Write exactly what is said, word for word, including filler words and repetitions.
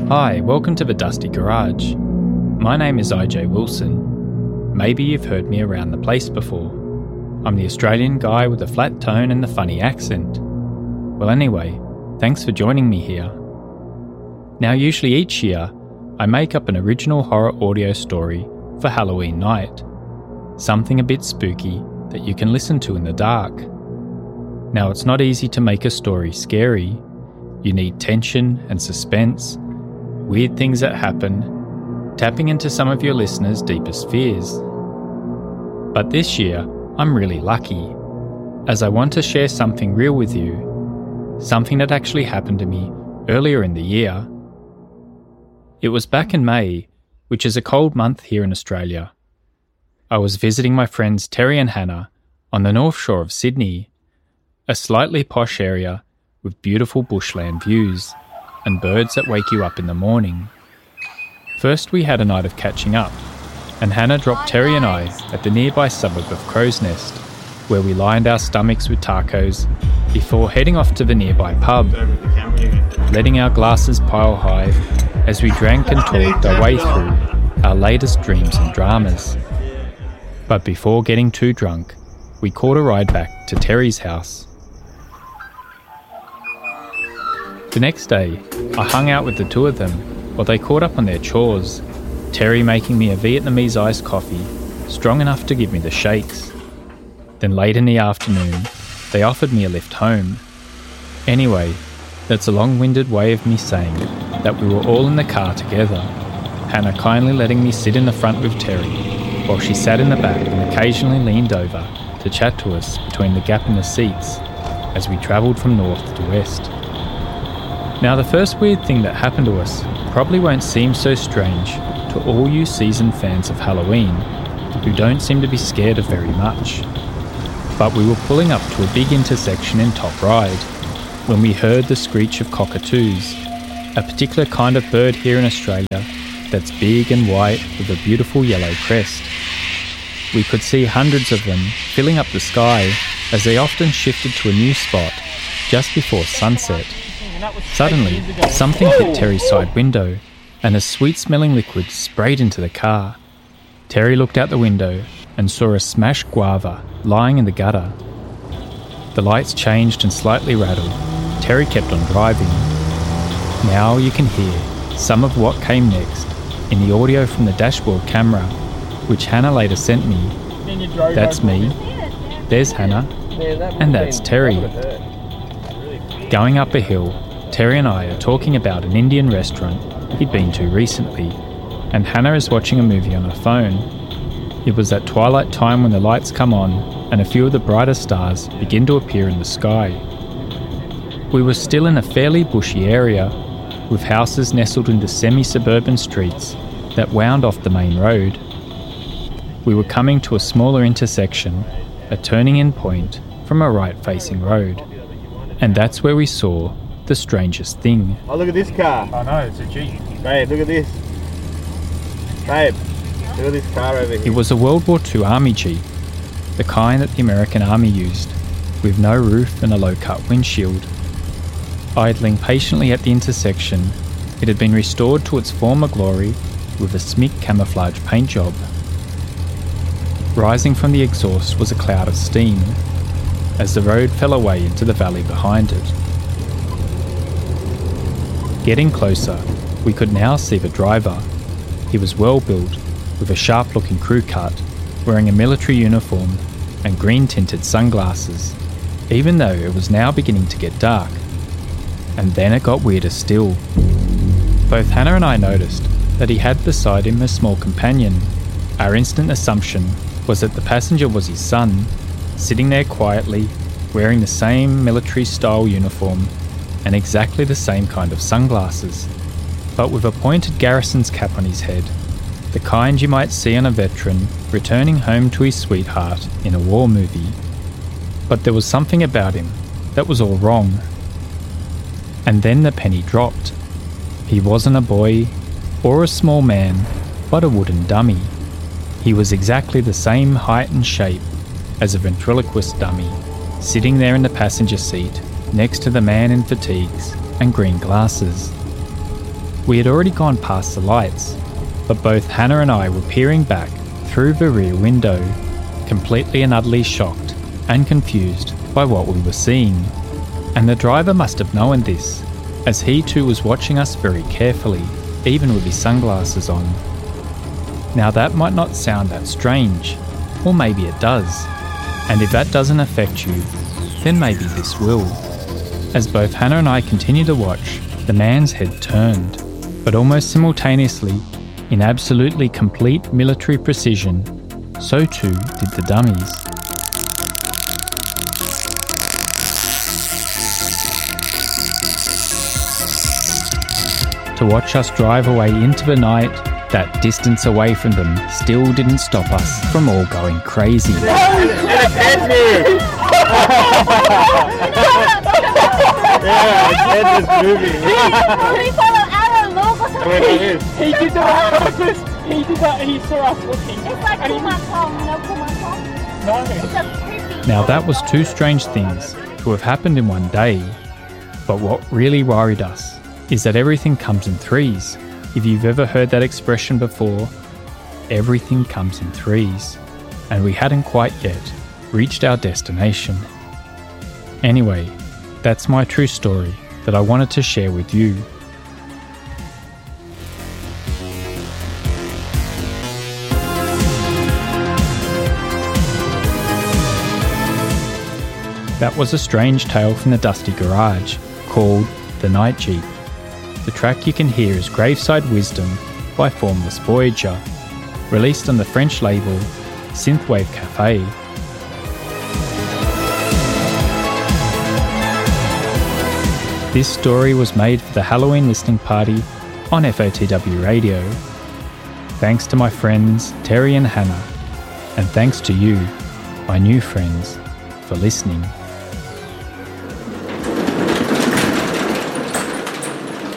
Hi, welcome to the Dusty Garage. My name is I J Wilson. Maybe you've heard me around the place before. I'm the Australian guy with the flat tone and the funny accent. Well anyway, thanks for joining me here. Now usually each year, I make up an original horror audio story for Halloween night. Something a bit spooky that you can listen to in the dark. Now it's not easy to make a story scary. You need tension and suspense, weird things that happen, tapping into some of your listeners' deepest fears. But this year, I'm really lucky, as I want to share something real with you, something that actually happened to me earlier in the year. It was back in May, which is a cold month here in Australia. I was visiting my friends Terry and Hannah on the north shore of Sydney, a slightly posh area with beautiful bushland views and birds that wake you up in the morning. First we had a night of catching up, and Hannah dropped Terry and I at the nearby suburb of Crow's Nest, where we lined our stomachs with tacos before heading off to the nearby pub, letting our glasses pile high as we drank and talked our way through our latest dreams and dramas. But before getting too drunk, we caught a ride back to Terry's house. The next day, I hung out with the two of them while they caught up on their chores, Terry making me a Vietnamese iced coffee, strong enough to give me the shakes. Then late in the afternoon, they offered me a lift home. Anyway, that's a long-winded way of me saying that we were all in the car together, Hannah kindly letting me sit in the front with Terry, while she sat in the back and occasionally leaned over to chat to us between the gap in the seats as we travelled from north to west. Now the first weird thing that happened to us probably won't seem so strange to all you seasoned fans of Halloween who don't seem to be scared of very much. But we were pulling up to a big intersection in Top Ryde when we heard the screech of cockatoos, a particular kind of bird here in Australia that's big and white with a beautiful yellow crest. We could see hundreds of them filling up the sky as they often shifted to a new spot just before sunset. Suddenly, something hit Terry's side window and a sweet-smelling liquid sprayed into the car. Terry looked out the window and saw a smashed guava lying in the gutter. The lights changed and slightly rattled. Terry kept on driving. Now you can hear some of what came next in the audio from the dashboard camera, which Hannah later sent me. That's me, there's Hannah, and that's Terry. Going up a hill, Terry and I are talking about an Indian restaurant he'd been to recently, and Hannah is watching a movie on her phone. It was at twilight time when the lights come on and a few of the brighter stars begin to appear in the sky. We were still in a fairly bushy area, with houses nestled into semi-suburban streets that wound off the main road. We were coming to a smaller intersection, a turning-in point from a right-facing road. And that's where we saw the strangest thing. Oh, look at this car. Oh no, it's a Jeep. Babe, look at this. Babe, look at this car over here. It was a World War Two Army Jeep, the kind that the American Army used, with no roof and a low-cut windshield. Idling patiently at the intersection, it had been restored to its former glory with a S M I C camouflage paint job. Rising from the exhaust was a cloud of steam, as the road fell away into the valley behind it. Getting closer, we could now see the driver. He was well built, with a sharp-looking crew cut, wearing a military uniform and green-tinted sunglasses, even though it was now beginning to get dark. And then it got weirder still. Both Hannah and I noticed that he had beside him a small companion. Our instant assumption was that the passenger was his son, sitting there quietly, wearing the same military-style uniform and exactly the same kind of sunglasses, but with a pointed garrison's cap on his head, the kind you might see on a veteran returning home to his sweetheart in a war movie. But there was something about him that was all wrong. And then the penny dropped. He wasn't a boy or a small man, but a wooden dummy. He was exactly the same height and shape as a ventriloquist dummy, sitting there in the passenger seat next to the man in fatigues and green glasses. We had already gone past the lights, but both Hannah and I were peering back through the rear window, completely and utterly shocked and confused by what we were seeing. And the driver must have known this, as he too was watching us very carefully, even with his sunglasses on. Now that might not sound that strange, or maybe it does, and if that doesn't affect you, then maybe this will. As both Hannah and I continued to watch, the man's head turned, but almost simultaneously, in absolutely complete military precision, so too did the dummies. To watch us drive away into the night, that distance away from them still didn't stop us from all going crazy. Yeah, his head is moving. Can we follow our logo? Wait, it is. He did that first. He did that. He saw us looking. It's like Kumatong, no Kumatong. No. It's a creepy. Now that was two strange things to have happened in one day, but what really worried us is that everything comes in threes. If you've ever heard that expression before, everything comes in threes, and we hadn't quite yet reached our destination. Anyway, that's my true story that I wanted to share with you. That was a strange tale from the Dusty Garage called The Night Jeep. The track you can hear is Graveside Wisdom by Formless Voyager, released on the French label Synthwave Cafe. This story was made for the Halloween listening party on F O T W Radio. Thanks to my friends Terry and Hannah, and thanks to you, my new friends, for listening.